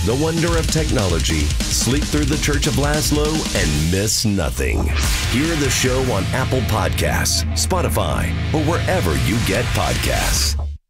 the wonder of technology, sleep through the Church of Laszlo, and miss nothing. Hear the show on Apple Podcasts, Spotify, or wherever you get podcasts.